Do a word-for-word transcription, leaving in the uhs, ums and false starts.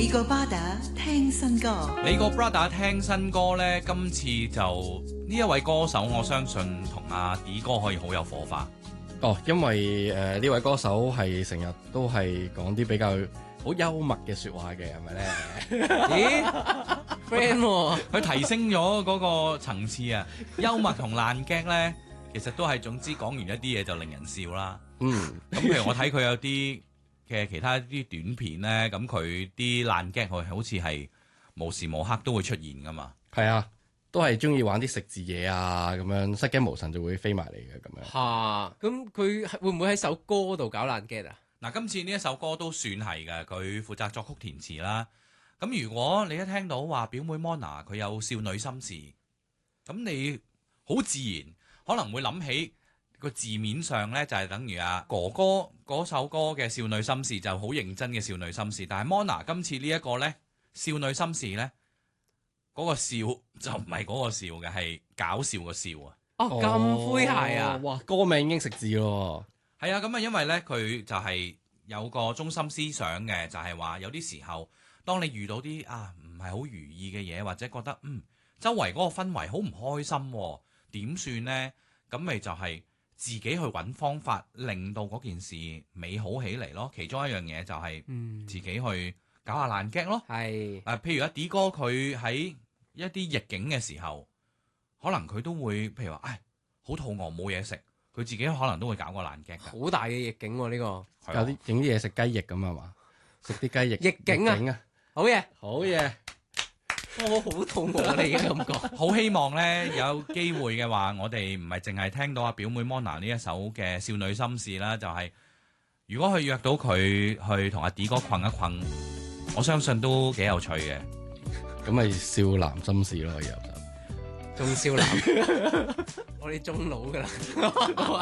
你個巴打聽新歌， 你個 brother 聽新歌呢，今次就呢一位歌手，我相信同阿 D 哥可以好有火花。 哦，因為誒呢、呃、位歌手係成日都係講啲比較好幽默嘅説話嘅，係咪咧？ 咦，friend 喎， 佢提升咗嗰個層次啊！幽默同爛 gag 呢，其實都係總之講完一啲嘢就令人笑啦。 嗯， 咁譬如我睇佢有啲嘅其他啲短片呢，咁佢啲爛 gag 佢好似係無時無刻都會出現噶嘛。 係啊，都係中意玩啲食字嘢啊，咁樣失驚無神就會飛埋嚟嘅咁樣。 嚇，咁佢會唔會喺首歌度搞爛 get 啊？ 嗱，今次呢一首歌都算係嘅，佢負責作曲填詞啦。咁如果你一聽到話表妹 Mona 佢有少女心事，咁你好自然可能會諗起個字面上呢，就係等於啊哥哥嗰首歌嘅少女心事就好認真嘅少女心事，但係 Mona 今次呢一個呢，少女心事呢，嗰個笑就唔係嗰個笑嘅，係搞笑個笑啊！ 哦，咁詼諧啊！ 哇，歌名已經食字咯。 係啊，咁啊，因為呢，佢就係有個中心思想嘅，就係話有啲時候，當你遇到啲啊唔係好如意嘅嘢，或者覺得嗯周圍嗰個氛圍好唔開心喎，點算呢？咁咪就係自己去揾方法，令到嗰件事美好起嚟咯。其中一樣嘢就係自己去搞下爛 gag 咯。 係啊，譬如阿 D 哥佢喺一啲逆境嘅時候，可能佢都會譬如話，唉，好肚餓冇嘢食，佢自己可能都會搞個爛 gag 㗎。 好大嘅逆境喎，呢個有啲整啲嘢食雞翼咁啊嘛，食啲雞翼。 逆境啊！好嘢， 好嘢。 我好肚餓你嘅感覺。 好希望呢，有機會嘅話，我哋唔係淨係聽到阿表妹 Mona 呢一首嘅少女心事啦，就係、是、如果佢約到佢去同阿 D 哥困一困，我相信都幾有趣嘅。 咁咪少男心事咯，以後就中少男，我哋中老噶啦。